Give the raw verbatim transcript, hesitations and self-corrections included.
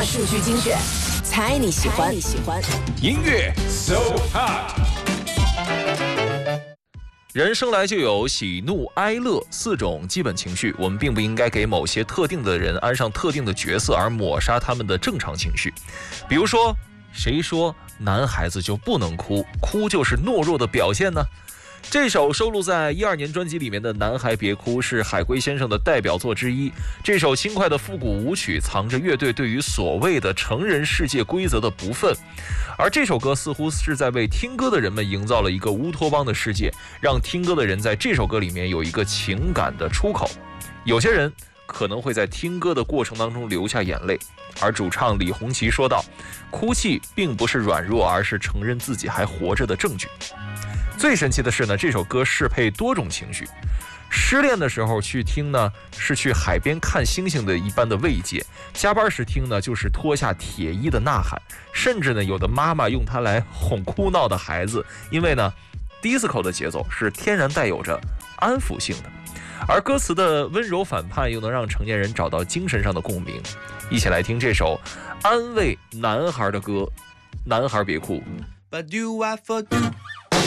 数据精选，猜你喜欢。你喜欢音乐 So Hot。人生来就有喜怒哀乐四种基本情绪，我们并不应该给某些特定的人安上特定的角色，而抹杀他们的正常情绪。比如说，谁说男孩子就不能哭，哭就是懦弱的表现呢？这首收录在一二年专辑里面的《男孩别哭》是海龟先生的代表作之一。这首轻快的复古舞曲藏着乐队对于所谓的成人世界规则的不忿，而这首歌似乎是在为听歌的人们营造了一个乌托邦的世界，让听歌的人在这首歌里面有一个情感的出口。有些人可能会在听歌的过程当中流下眼泪，而主唱李红旗说道，哭泣并不是软弱，而是承认自己还活着的证据。最神奇的是呢，这首歌适配多种情绪。失恋的时候去听呢，是去海边看星星的一般的慰藉；加班时听呢，就是脱下铁衣的呐喊。甚至呢，有的妈妈用它来哄哭闹的孩子，因为呢 disco 的节奏是天然带有着安抚性的，而歌词的温柔反叛又能让成年人找到精神上的共鸣。一起来听这首安慰男孩的歌《男孩别哭》。 But do I for